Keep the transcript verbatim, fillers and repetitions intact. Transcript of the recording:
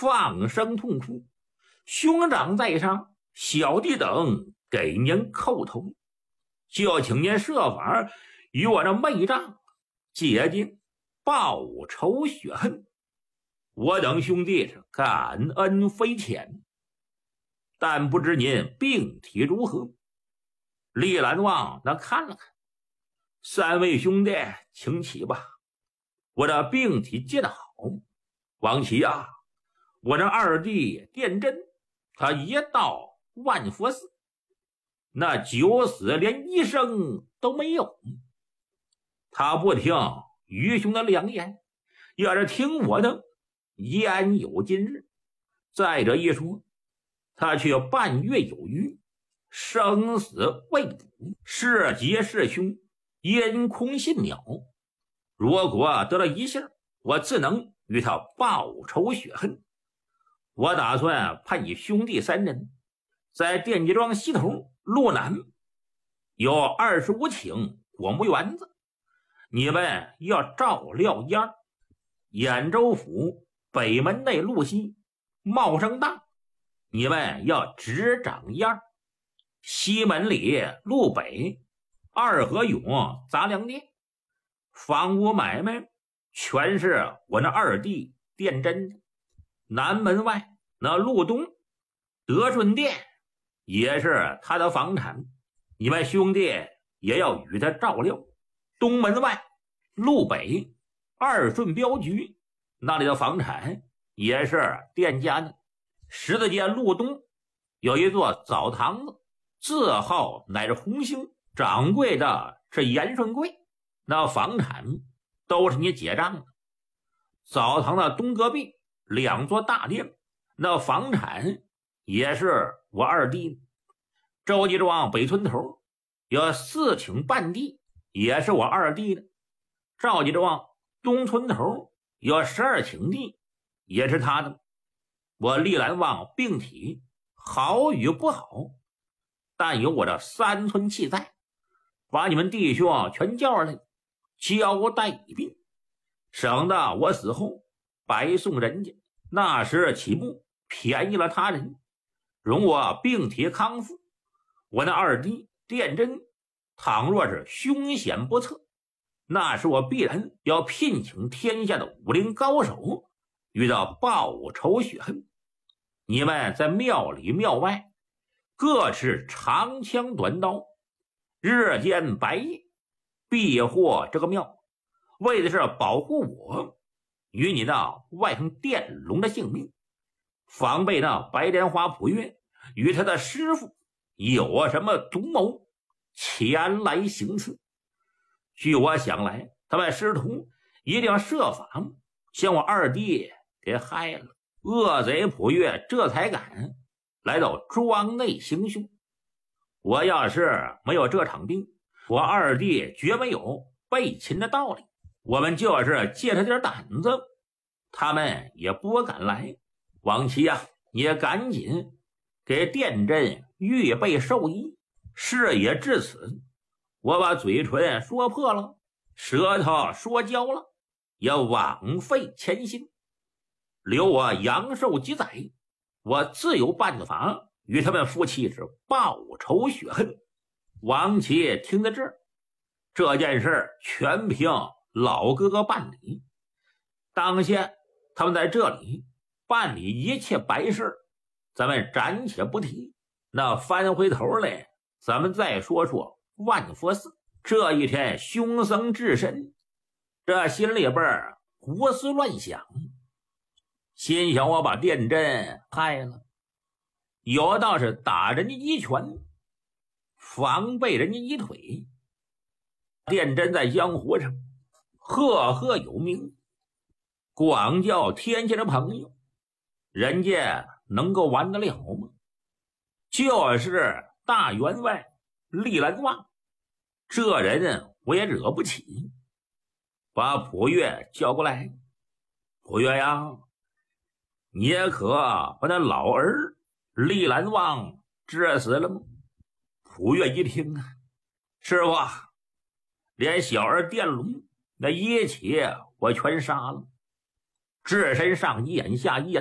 放声痛哭，兄长在上，小弟等给您叩头，就请您设法与我这妹丈结定报仇雪恨，我等兄弟是感恩非浅，但不知您病体如何？李兰旺那看了看，三位兄弟请起吧，我这病体见好。王琦啊，我这二弟殿真，他一到万佛寺，那九死连一生都没有。他不听愚兄的良言，要是听我的，焉有今日？再者一说，他却半月有余，生死未卜，是吉是凶，因空信渺。如果得了一信，我自能与他报仇雪恨。我打算派你兄弟三人在电击庄西头路南有二十五顷果木园子，你们要照料烟。兖州府北门内路西茂生大，你们要执掌烟。西门里路北二合永杂粮店，房屋买卖全是我那二弟殿真的。南门外那路东德顺店也是他的房产，你们兄弟也要与他照料。东门外路北二顺镖局那里的房产也是店家的。十字街路东有一座澡堂子，字号乃是红星，掌柜的是严顺贵，那房产都是你结账的。澡堂的东隔壁两座大店，那房产也是我二弟的。周记庄北村头有四顷半地，也是我二弟的。赵记庄东村头有十二顷地，也是他的。我历兰旺病体好与不好，但有我这三寸气在，把你们弟兄全叫来交代一并，省得我死后白送人家，那时起步便宜了他人。容我病体康复，我那二弟殿真倘若是凶险不测，那时我必然要聘请天下的武林高手与他报仇雪恨。你们在庙里庙外各持长枪短刀，日间白夜庇护这个庙，为的是保护我与你那外甥殿龙的性命，防备那白莲花普月与他的师傅有什么毒谋前来行刺。据我想来，他们师徒一定要设法将我二弟给害了。恶贼普月这才敢来到庄内行凶。我要是没有这场病，我二弟绝没有被擒的道理。我们就是借他点胆子，他们也不敢来。王琦啊，你赶紧给殿真预备寿衣。事也至此，我把嘴唇说破了，舌头说焦了，也枉费千辛。留我阳寿几载，我自有办法与他们夫妻是报仇雪恨。王琦听到这儿，这件事全凭老哥哥办理。当下他们在这里办理一切白事，咱们暂且不提。那翻回头来，咱们再说说万佛寺。这一天凶僧至身，这心里边胡思乱想，心想我把殿真害了，有道是打人家一拳防备人家一腿。殿真在江湖上赫赫有名，广交天下的朋友，人家能够玩得了吗？就是大员外历兰旺，这人我也惹不起。把普月叫过来，普月呀，你也可把那老儿历兰旺治死了吗？普月一听啊，师傅，连小儿殿龙那一起我全杀了，只身上一眼下一眼